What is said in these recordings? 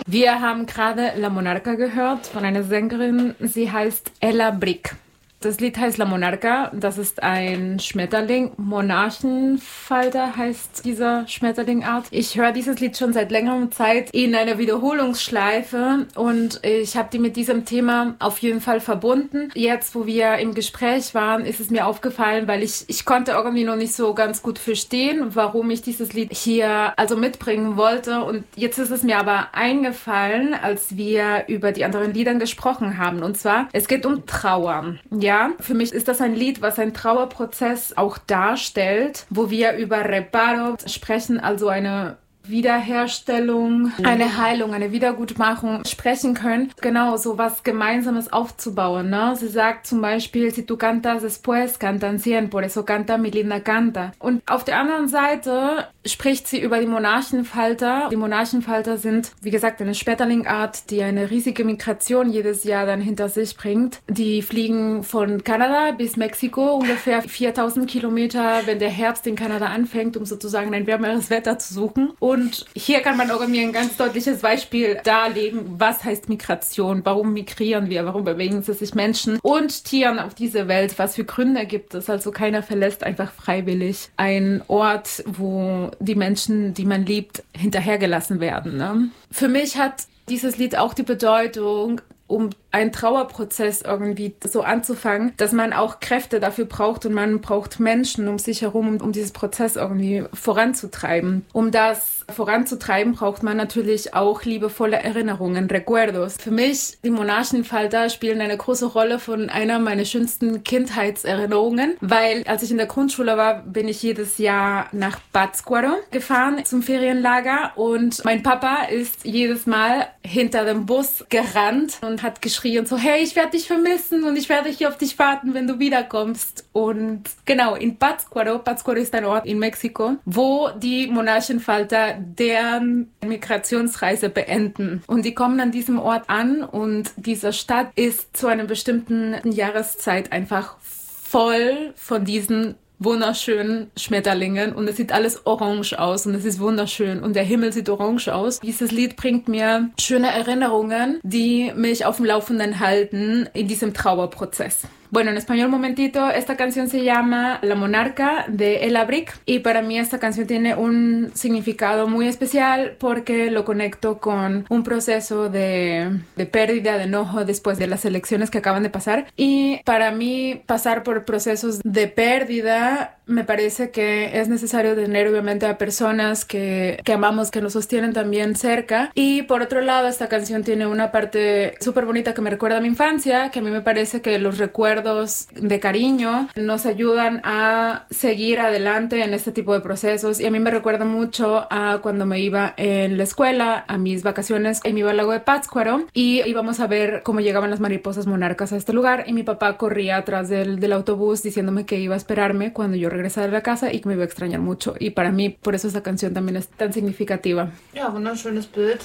Wir haben gerade La Monarca gehört von einer Sängerin. Sie heißt Ella Brick. Das Lied heißt La Monarca, das ist ein Schmetterling. Monarchenfalter heißt dieser Schmetterlingart. Ich höre dieses Lied schon seit längerer Zeit in einer Wiederholungsschleife und ich habe die mit diesem Thema auf jeden Fall verbunden. Jetzt, wo wir im Gespräch waren, ist es mir aufgefallen, weil ich konnte irgendwie noch nicht so ganz gut verstehen, warum ich dieses Lied hier also mitbringen wollte. Und jetzt ist es mir aber eingefallen, als wir über die anderen Lieder gesprochen haben. Und zwar, es geht um Trauer. Ja, für mich ist das ein Lied, was einen Trauerprozess auch darstellt, wo wir über Reparo sprechen, also eine Wiederherstellung, eine Heilung, eine Wiedergutmachung sprechen können, genau so was Gemeinsames aufzubauen. Ne? Sie sagt zum Beispiel, si tú cantas después, cantan cien, por eso canta mi linda canta. Und auf der anderen Seite spricht sie über die Monarchenfalter. Die Monarchenfalter sind, wie gesagt, eine Schmetterlingart, die eine riesige Migration jedes Jahr dann hinter sich bringt. Die fliegen von Kanada bis Mexiko, ungefähr 4000 Kilometer, wenn der Herbst in Kanada anfängt, um sozusagen ein wärmeres Wetter zu suchen. Und hier kann man auch mir ein ganz deutliches Beispiel darlegen, was heißt Migration, warum migrieren wir, warum bewegen sich Menschen und Tieren auf diese Welt, was für Gründe gibt es. Also keiner verlässt einfach freiwillig einen Ort, wo die Menschen, die man liebt, hinterhergelassen werden. Ne? Für mich hat dieses Lied auch die Bedeutung, um einen Trauerprozess irgendwie so anzufangen, dass man auch Kräfte dafür braucht und man braucht Menschen um sich herum, um dieses Prozess irgendwie voranzutreiben. Um das voranzutreiben, braucht man natürlich auch liebevolle Erinnerungen, Recuerdos. Für mich, die Monarchenfalter spielen eine große Rolle von einer meiner schönsten Kindheitserinnerungen, weil als ich in der Grundschule war, bin ich jedes Jahr nach Pátzcuaro gefahren zum Ferienlager und mein Papa ist jedes Mal hinter dem Bus gerannt und hat geschrien so, hey, ich werde dich vermissen und ich werde hier auf dich warten, wenn du wiederkommst. Und genau, in Pátzcuaro ist ein Ort in Mexiko, wo die Monarchenfalter deren Migrationsreise beenden. Und die kommen an diesem Ort an und diese Stadt ist zu einer bestimmten Jahreszeit einfach voll von diesen wunderschönen Schmetterlingen und es sieht alles orange aus und es ist wunderschön und der Himmel sieht orange aus. Dieses Lied bringt mir schöne Erinnerungen, die mich auf dem Laufenden halten in diesem Trauerprozess. Bueno, en español, momentito, esta canción se llama La Monarca de Ella Brick y para mí esta canción tiene un significado muy especial porque lo conecto con un proceso de pérdida, de enojo después de las elecciones que acaban de pasar y para mí pasar por procesos de pérdida me parece que es necesario tener obviamente a personas que amamos, que nos sostienen también cerca y por otro lado esta canción tiene una parte súper bonita que me recuerda a mi infancia, que a mí me parece que los recuerdos de cariño nos ayudan a seguir adelante en este tipo de procesos y a mí me recuerda mucho a cuando me iba en la escuela, a mis vacaciones y me iba al lago de Pátzcuaro y íbamos a ver cómo llegaban las mariposas monarcas a este lugar y mi papá corría atrás del autobús diciéndome que iba a esperarme cuando yo regresara a la casa y que me iba a extrañar mucho y para mí por eso esa canción también es tan significativa. Ja, wunderschönes Bild.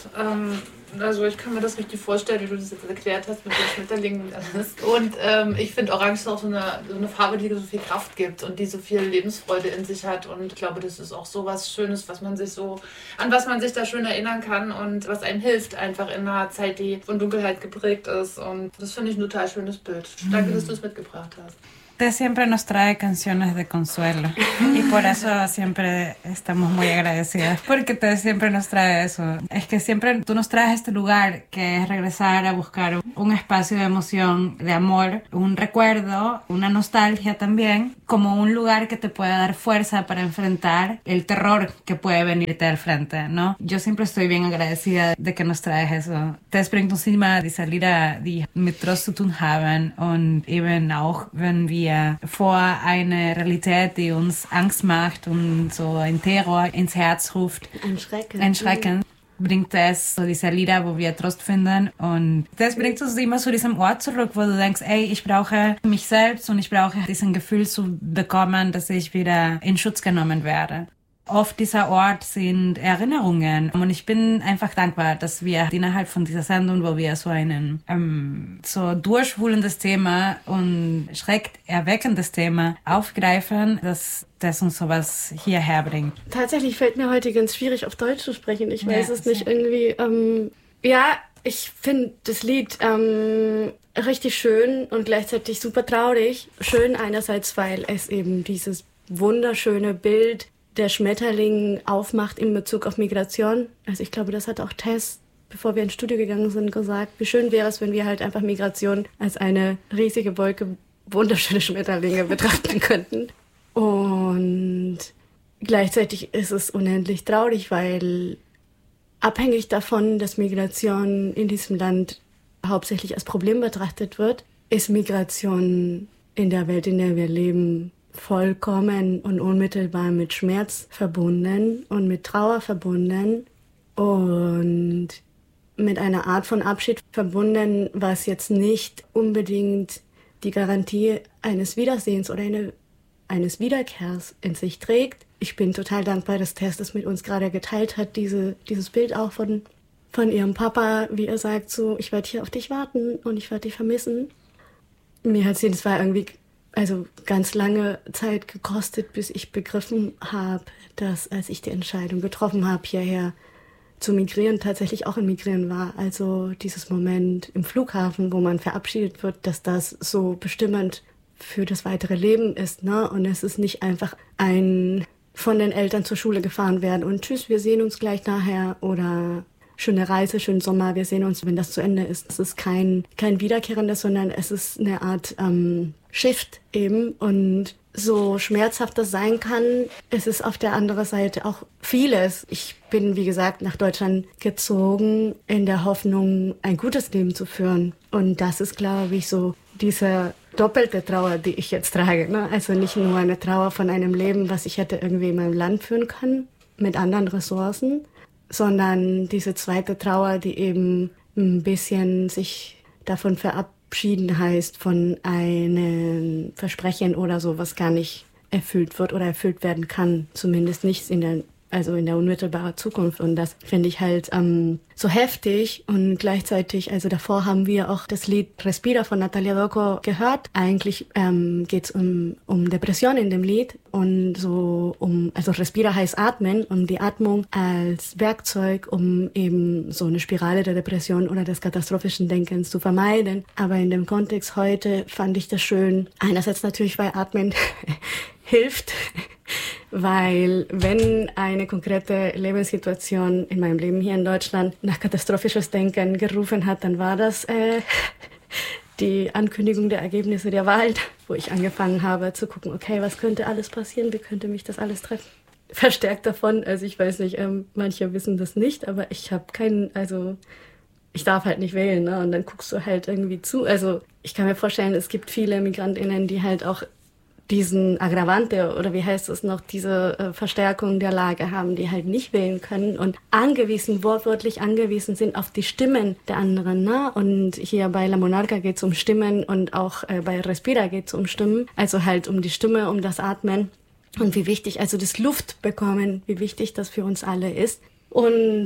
Also ich kann mir das richtig vorstellen, wie du das jetzt erklärt hast mit den Schmetterlingen und alles. Und ich finde Orange ist auch so eine Farbe, die so viel Kraft gibt und die so viel Lebensfreude in sich hat. Und ich glaube, das ist auch so was Schönes, an was man sich da schön erinnern kann und was einem hilft, einfach in einer Zeit, die von Dunkelheit geprägt ist. Und das finde ich ein total schönes Bild. Danke, dass du es mitgebracht hast. Usted siempre nos trae canciones de consuelo y por eso siempre estamos muy agradecidas porque usted siempre nos trae eso. Es que siempre tú nos traes este lugar que es regresar a buscar un espacio de emoción, de amor, un recuerdo, una nostalgia también, como un lugar que te pueda dar fuerza para enfrentar el terror que puede venirte al frente, ¿no? Yo siempre estoy bien agradecida de que nos traes eso. Das bringt uns immer diese Lieder, die mit Trost zu tun haben und eben auch, wenn wir vor eine Realität, die uns Angst macht und so ein Terror ins Herz ruft. Ein Schrecken. Bringt es so diese Lieder, wo wir Trost finden und das bringt uns immer zu diesem Ort zurück, wo du denkst, ey, ich brauche mich selbst und ich brauche diesen Gefühl zu bekommen, dass ich wieder in Schutz genommen werde. Oft dieser Ort sind Erinnerungen und ich bin einfach dankbar, dass wir innerhalb von dieser Sendung, wo wir so ein so durchwühlendes Thema und schreckerweckendes Thema aufgreifen, dass das uns sowas hierher bringt. Tatsächlich fällt mir heute ganz schwierig, auf Deutsch zu sprechen. Ich weiß es nicht, irgendwie Ja, ich finde das Lied richtig schön und gleichzeitig super traurig. Schön einerseits, weil es eben dieses wunderschöne Bild der Schmetterling aufmacht in Bezug auf Migration. Also ich glaube, das hat auch Tess, bevor wir ins Studio gegangen sind, gesagt, wie schön wäre es, wenn wir halt einfach Migration als eine riesige Wolke wunderschöne Schmetterlinge betrachten könnten. Und gleichzeitig ist es unendlich traurig, weil abhängig davon, dass Migration in diesem Land hauptsächlich als Problem betrachtet wird, ist Migration in der Welt, in der wir leben, vollkommen und unmittelbar mit Schmerz verbunden und mit Trauer verbunden und mit einer Art von Abschied verbunden, was jetzt nicht unbedingt die Garantie eines Wiedersehens oder eines Wiederkehrs in sich trägt. Ich bin total dankbar, dass Tess das mit uns gerade geteilt hat, dieses Bild auch von ihrem Papa, wie er sagt, so, ich werde hier auf dich warten und ich werde dich vermissen. Mir hat es zwar irgendwie ganz lange Zeit gekostet, bis ich begriffen habe, dass, als ich die Entscheidung getroffen habe, hierher zu migrieren, tatsächlich auch ein Migrieren war. Also dieses Moment im Flughafen, wo man verabschiedet wird, dass das so bestimmend für das weitere Leben ist, ne? Und es ist nicht einfach ein von den Eltern zur Schule gefahren werden und tschüss, wir sehen uns gleich nachher oder schöne Reise, schönen Sommer, wir sehen uns, wenn das zu Ende ist. Es ist kein Wiederkehrendes, sondern es ist eine Art Shift eben. Und so schmerzhaft das sein kann, es ist auf der anderen Seite auch vieles. Ich bin, wie gesagt, nach Deutschland gezogen in der Hoffnung, ein gutes Leben zu führen. Und das ist, glaube ich, so diese doppelte Trauer, die ich jetzt trage. Ne? Also nicht nur eine Trauer von einem Leben, was ich hätte irgendwie in meinem Land führen können, mit anderen Ressourcen, sondern diese zweite Trauer, die eben ein bisschen sich davon verabschieden heißt, von einem Versprechen oder so, was gar nicht erfüllt wird oder erfüllt werden kann. Zumindest nicht in der unmittelbaren Zukunft. Und das finde ich halt so heftig. Und gleichzeitig, also davor haben wir auch das Lied Respira von Natalia Doco gehört. Eigentlich geht es um Depression in dem Lied. Und also Respira heißt atmen, um die Atmung als Werkzeug, um eben so eine Spirale der Depression oder des katastrophischen Denkens zu vermeiden. Aber in dem Kontext heute fand ich das schön. Einerseits natürlich, weil Atmen hilft, weil wenn eine konkrete Lebenssituation in meinem Leben hier in Deutschland nach katastrophisches Denken gerufen hat, dann war das die Ankündigung der Ergebnisse der Wahl, wo ich angefangen habe zu gucken, okay, was könnte alles passieren, wie könnte mich das alles treffen? Verstärkt davon, also ich weiß nicht, manche wissen das nicht, aber ich habe ich darf halt nicht wählen, ne? Und dann guckst du halt irgendwie zu. Also ich kann mir vorstellen, es gibt viele MigrantInnen, die halt auch diesen Aggravante oder wie heißt es noch, diese Verstärkung der Lage haben, die halt nicht wählen können und wortwörtlich angewiesen sind auf die Stimmen der anderen. Ne? Und hier bei La Monarca geht es um Stimmen und auch bei Respira geht es um Stimmen, also halt um die Stimme, um das Atmen und wie wichtig, also das Luft bekommen, wie wichtig das für uns alle ist. Und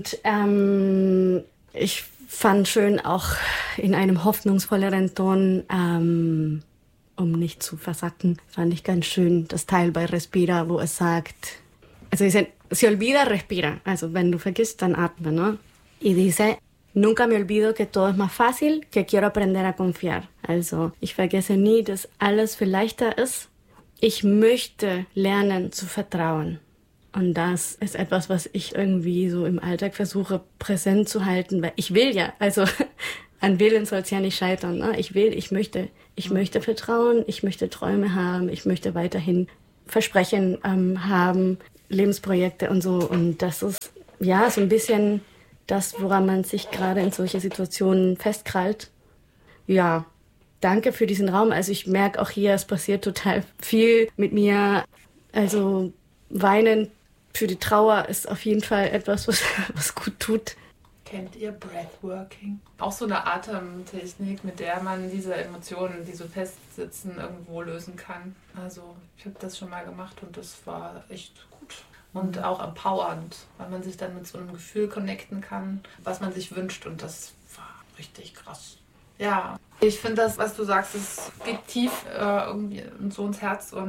ich fand schön auch in einem hoffnungsvolleren Ton, um nicht zu versacken, fand ich ganz schön das Teil bei Respira, wo es sagt, also dice, se olvida, respira, also wenn du vergisst, dann atme, ¿no? Y dice, nunca me olvido que todo es más fácil, que quiero aprender a confiar. Also ich vergesse nie, dass alles viel leichter ist. Ich möchte lernen zu vertrauen. Und das ist etwas, was ich irgendwie so im Alltag versuche präsent zu halten, weil ich will ja, also an Willen soll es ja nicht scheitern. Ne? Ich möchte vertrauen, ich möchte Träume haben, ich möchte weiterhin Versprechen haben, Lebensprojekte und so. Und das ist ja so ein bisschen das, woran man sich gerade in solche Situationen festkrallt. Ja, danke für diesen Raum. Also ich merke auch hier, es passiert total viel mit mir. Also weinen für die Trauer ist auf jeden Fall etwas, was gut tut. Kennt ihr Breathworking? Auch so eine Atemtechnik, mit der man diese Emotionen, die so festsitzen, irgendwo lösen kann. Also ich habe das schon mal gemacht und das war echt gut. Und auch empowernd, weil man sich dann mit so einem Gefühl connecten kann, was man sich wünscht. Und das war richtig krass. Ja, ich finde das, was du sagst, es geht tief irgendwie so ins Herz. Und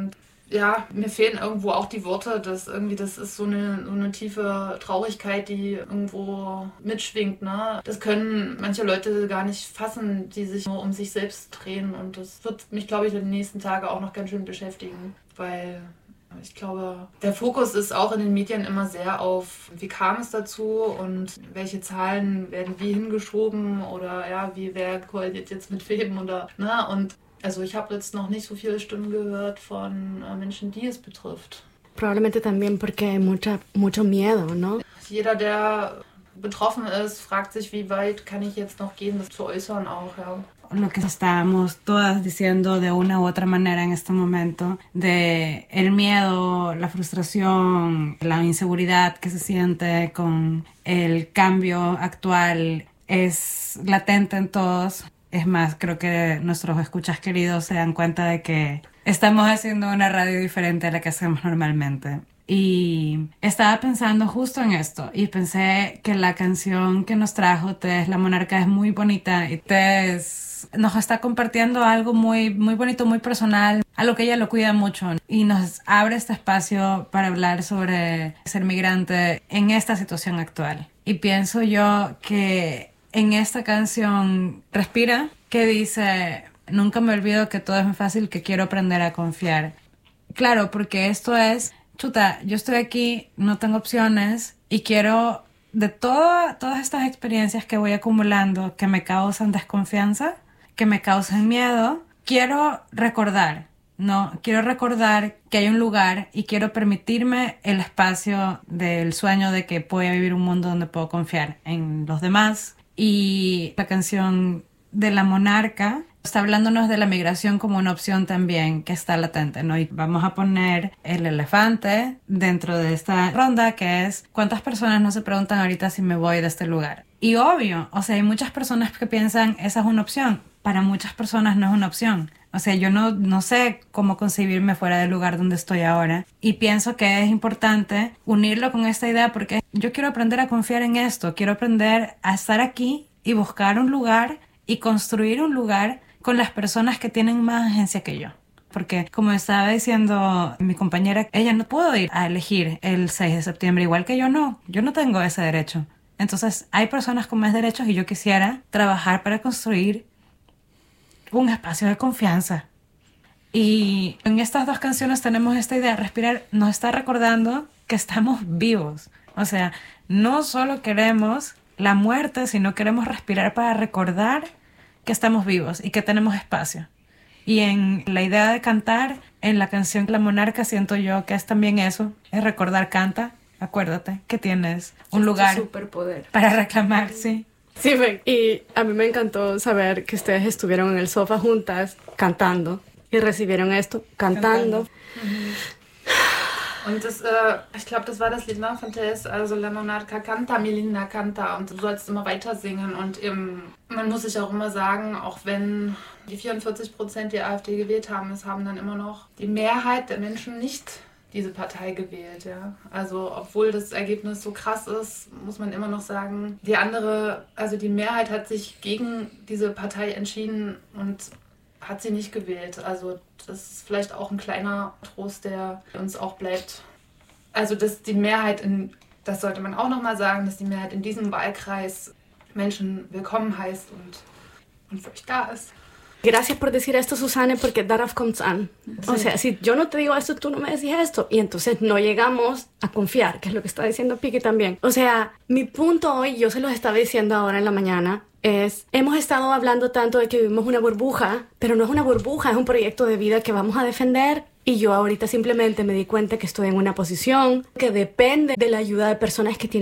Ja, mir fehlen irgendwo auch die Worte, dass irgendwie das ist so eine tiefe Traurigkeit, die irgendwo mitschwingt, ne? Das können manche Leute gar nicht fassen, die sich nur um sich selbst drehen und das wird mich, glaube ich, in den nächsten Tagen auch noch ganz schön beschäftigen, weil ich glaube, der Fokus ist auch in den Medien immer sehr auf, wie kam es dazu und welche Zahlen werden wie hingeschoben oder ja, wer koaliert jetzt mit wem oder, ne? Und also ich habe jetzt noch nicht so viele Stimmen gehört von Menschen, die es betrifft. Probablemente también porque hay mucho miedo, ¿no? Jeder, der betroffen ist, fragt sich, wie weit kann ich jetzt noch gehen, das zu äußern auch, ja. Lo que estábamos todas diciendo de una u otra manera en este momento, de el miedo, la frustración, la inseguridad que se siente con el cambio actual es latente en todos. Es más, creo que nuestros escuchas queridos se dan cuenta de que estamos haciendo una radio diferente a la que hacemos normalmente. Y estaba pensando justo en esto y pensé que la canción que nos trajo Tess, La Monarca, es muy bonita y Tess nos está compartiendo algo muy, muy bonito, muy personal, algo que ella lo cuida mucho y nos abre este espacio para hablar sobre ser migrante en esta situación actual. Y pienso yo que en esta canción Respira, que dice: nunca me olvido que todo es muy fácil, que quiero aprender a confiar. Claro, porque esto es, chuta, yo estoy aquí, no tengo opciones y quiero, de todas estas experiencias que voy acumulando que me causan desconfianza, que me causan miedo, quiero recordar, ¿no? Quiero recordar que hay un lugar y quiero permitirme el espacio del sueño de que pueda vivir un mundo donde puedo confiar en los demás. Y la canción de La Monarca está hablándonos de la migración como una opción también que está latente, ¿no? Y vamos a poner el elefante dentro de esta ronda, que es: ¿cuántas personas no se preguntan ahorita si me voy de este lugar? Y obvio, o sea, hay muchas personas que piensan esa es una opción. Para muchas personas no es una opción. O sea, yo no sé cómo concebirme fuera del lugar donde estoy ahora. Y pienso que es importante unirlo con esta idea porque yo quiero aprender a confiar en esto. Quiero aprender a estar aquí y buscar un lugar y construir un lugar con las personas que tienen más agencia que yo. Porque, como estaba diciendo mi compañera, ella no pudo ir a elegir el 6 de septiembre, igual que yo no tengo ese derecho. Entonces, hay personas con más derechos y yo quisiera trabajar para construir un espacio de confianza. Y en estas dos canciones tenemos esta idea. Respirar nos está recordando que estamos vivos. O sea, no solo queremos la muerte, sino queremos respirar para recordar que estamos vivos y que tenemos espacio. Y en la idea de cantar, en la canción La Monarca, siento yo que es también eso, es recordar, canta, acuérdate que tienes un lugar superpoder para reclamar, sí. Sí, y a mí me encantó saber que ustedes estuvieron en el sofá juntas cantando y recibieron esto cantando. Und das, ich glaube, das war das Lied von Tess, also La Monarca canta, mi linda canta, und du sollst immer weiter singen. Und man muss sich auch immer sagen, auch wenn die 44% die AfD gewählt haben, es haben dann immer noch die Mehrheit der Menschen nicht diese Partei gewählt, ja. Also obwohl das Ergebnis so krass ist, muss man immer noch sagen, die Mehrheit hat sich gegen diese Partei entschieden und hat sie nicht gewählt. Also das ist vielleicht auch ein kleiner Trost, der uns auch bleibt. Also dass die Mehrheit, das sollte man auch nochmal sagen, dass die Mehrheit in diesem Wahlkreis Menschen willkommen heißt und wirklich da ist. Gracias por decir esto, Susanne, porque darauf kommt's an. Sí. O sea, si yo no te digo esto, tú no me decís esto. Y entonces no llegamos a confiar, que es lo que está diciendo Piki también. O sea, mi punto hoy, yo se los estaba diciendo ahora en la mañana, es, hemos estado hablando tanto de que vivimos una burbuja, pero no es una burbuja, es un proyecto de vida que vamos a defender. Y yo ahorita simplemente me di cuenta que estoy en una posición que depende de la ayuda de personas que tienen